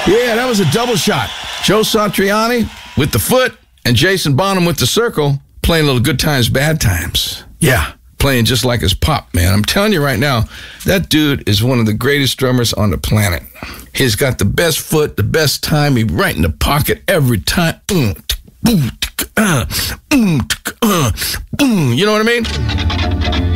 Yeah, that was a double shot. Joe Satriani with the foot and Jason Bonham with the circle playing a little good times, bad times. Yeah, playing just like his pop, man. I'm telling you right now, that dude is one of the greatest drummers on the planet. He's got the best foot, the best time. He's right in the pocket every time. You know what I mean?